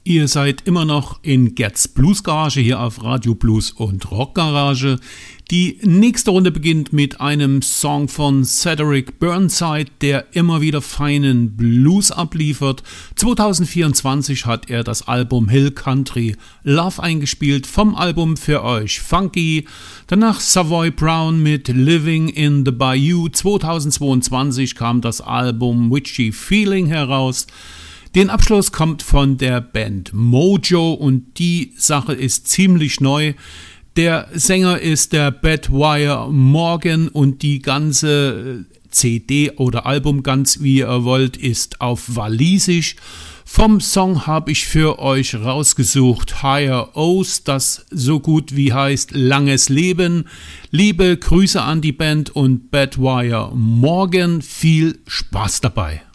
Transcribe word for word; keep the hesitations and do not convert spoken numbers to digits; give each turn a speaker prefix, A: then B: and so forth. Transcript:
A: Ihr seid immer noch in Gerds Blues Garage hier auf Radio Blues und Rock Garage. Die nächste Runde beginnt mit einem Song von Cedric Burnside, der immer wieder feinen Blues abliefert. zwanzig vierundzwanzig hat er das Album Hill Country Love eingespielt, vom Album für euch Funky. Danach Savoy Brown mit Living in the Bayou. zwanzig zweiundzwanzig kam das Album Witchy Feeling heraus. Den Abschluss kommt von der Band Mojo und die Sache ist ziemlich neu. Der Sänger ist der Bedwire Morgan und die ganze C D oder Album, ganz wie ihr wollt, ist auf Walisisch. Vom Song habe ich für euch rausgesucht Higher O's, das so gut wie heißt Langes Leben. Liebe Grüße an die Band und Bedwire Morgan, viel Spaß dabei.